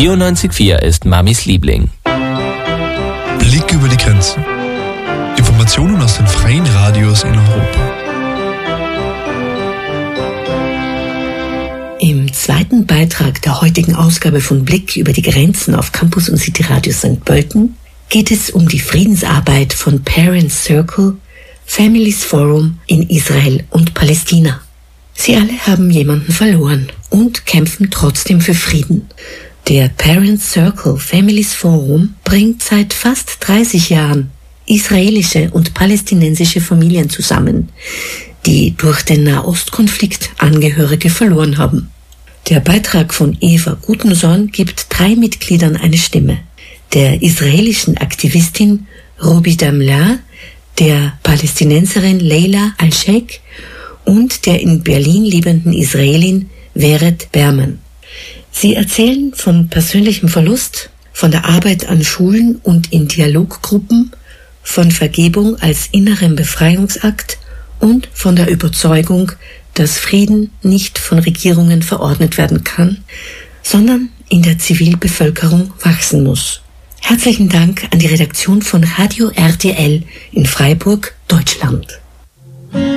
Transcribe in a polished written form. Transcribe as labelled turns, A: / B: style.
A: 94.4 ist Mamis Liebling.
B: Blick über die Grenzen. Informationen aus den freien Radios in Europa.
C: Im zweiten Beitrag der heutigen Ausgabe von Blick über die Grenzen auf Campus und City Radio St. Pölten geht es um die Friedensarbeit von Parents Circle, Families Forum in Israel und Palästina. Sie alle haben jemanden verloren und kämpfen trotzdem für Frieden. Der Parents Circle Families Forum bringt seit fast 30 Jahren israelische und palästinensische Familien zusammen, die durch den Nahostkonflikt Angehörige verloren haben. Der Beitrag von Eva Gutensohn gibt 3 Mitgliedern eine Stimme. Der israelischen Aktivistin Ruby Damla, der Palästinenserin Leila Al-Sheikh und der in Berlin lebenden Israelin Vered Berman. Sie erzählen von persönlichem Verlust, von der Arbeit an Schulen und in Dialoggruppen, von Vergebung als innerem Befreiungsakt und von der Überzeugung, dass Frieden nicht von Regierungen verordnet werden kann, sondern in der Zivilbevölkerung wachsen muss. Herzlichen Dank an die Redaktion von Radio RTL in Freiburg, Deutschland.